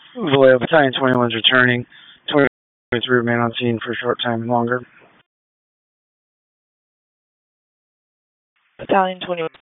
Vallejo, Battalion 21 is returning. 23 remain on scene for a short time longer. Battalion 21